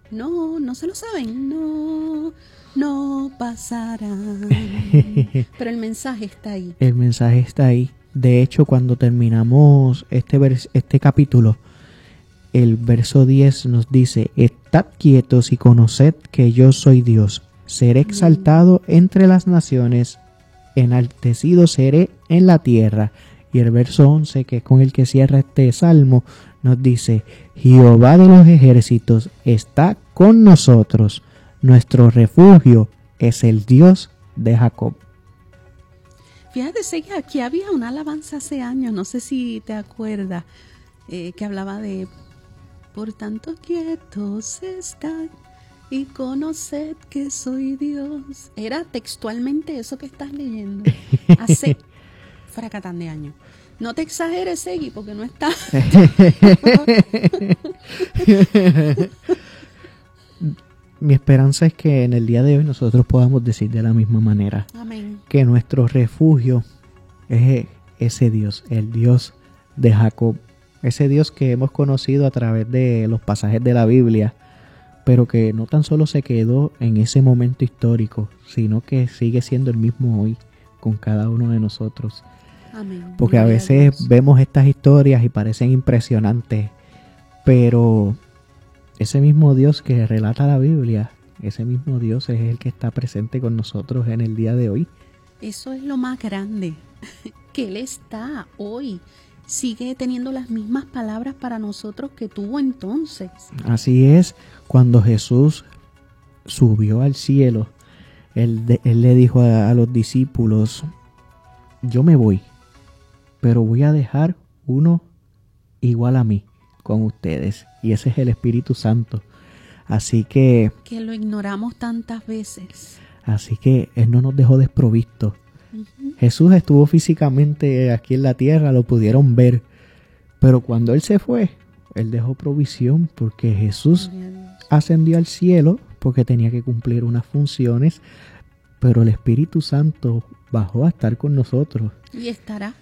No se lo saben. No pasarán. Pero el mensaje está ahí. El mensaje está ahí. De hecho, cuando terminamos este capítulo, el verso 10 nos dice: estad quietos y conoced que yo soy Dios. Seré exaltado entre las naciones, enaltecido seré en la tierra. Y el verso 11, que es con el que cierra este salmo, nos dice: Jehová de los ejércitos está con nosotros. Nuestro refugio es el Dios de Jacob. Fíjate, sé que aquí había una alabanza hace años, no sé si te acuerdas, que hablaba de: por tanto quietos estad y conoced que soy Dios. Era textualmente eso que estás leyendo. Hace fracatán de años. No te exageres, Segui, porque no está. Mi esperanza es que en el día de hoy nosotros podamos decir de la misma manera. Amén. Que nuestro refugio es ese Dios, el Dios de Jacob. Ese Dios que hemos conocido a través de los pasajes de la Biblia, pero que no tan solo se quedó en ese momento histórico, sino que sigue siendo el mismo hoy con cada uno de nosotros. Amén. Porque a Gloria veces Dios. vemos estas historias y parecen impresionantes, pero ese mismo Dios que relata la Biblia, ese mismo Dios es el que está presente con nosotros en el día de hoy. Eso es lo más grande, que Él está hoy. Sigue teniendo las mismas palabras para nosotros que tuvo entonces. Así es, cuando Jesús subió al cielo, Él le dijo a los discípulos: yo me voy, pero voy a dejar uno igual a mí con ustedes, y ese es el Espíritu Santo. Así que lo ignoramos tantas veces. Así que Él no nos dejó desprovistos. Jesús estuvo físicamente aquí en la tierra, lo pudieron ver, pero cuando Él se fue, Él dejó provisión, porque Jesús ascendió al cielo porque tenía que cumplir unas funciones, pero el Espíritu Santo bajó a estar con nosotros. Y estará.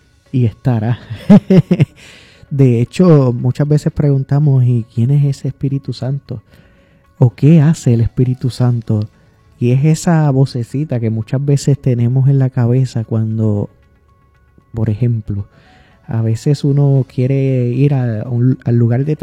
De hecho, muchas veces preguntamos: ¿y quién es ese Espíritu Santo? ¿O qué hace el Espíritu Santo? Y es esa vocecita que muchas veces tenemos en la cabeza cuando, por ejemplo, a veces uno quiere ir al lugar de